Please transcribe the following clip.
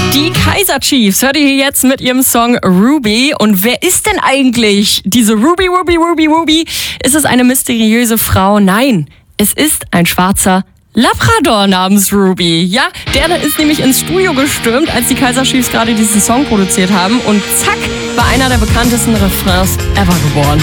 Die Kaiser Chiefs hört ihr hier jetzt mit ihrem Song Ruby. Und wer ist denn eigentlich diese Ruby? Ist es eine mysteriöse Frau? Nein, es ist ein schwarzer Labrador namens Ruby. Ja, der ist nämlich ins Studio gestürmt, als die Kaiser Chiefs gerade diesen Song produziert haben. Und zack, war einer der bekanntesten Refrains ever geboren.